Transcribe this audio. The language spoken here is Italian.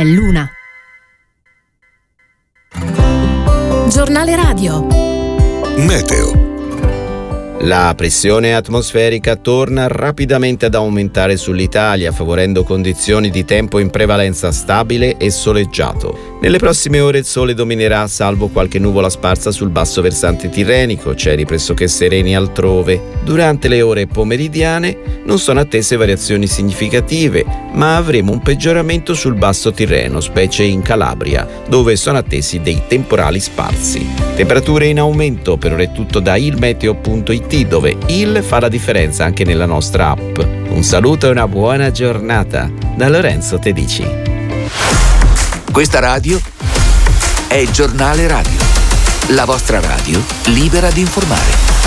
Luna. Giornale radio. Meteo. La pressione atmosferica torna rapidamente ad aumentare sull'Italia, favorendo condizioni di tempo in prevalenza stabile e soleggiato. Nelle prossime ore il sole dominerà, salvo qualche nuvola sparsa sul basso versante tirrenico, cieli pressoché sereni altrove. Durante le ore pomeridiane non sono attese variazioni significative, ma avremo un peggioramento sul basso Tirreno, specie in Calabria, dove sono attesi dei temporali sparsi. Temperature in aumento. Per ora è tutto da ilmeteo.it, dove il fa la differenza anche nella nostra app. Un saluto e una buona giornata da Lorenzo Tedici. Questa radio è il Giornale Radio, la vostra radio libera di informare.